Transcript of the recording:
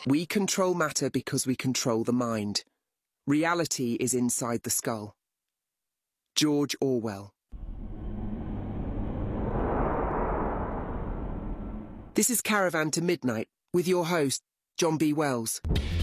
We control matter because we control the mind. Reality is inside the skull. George Orwell. This is Caravan to Midnight with your host, John B. Wells.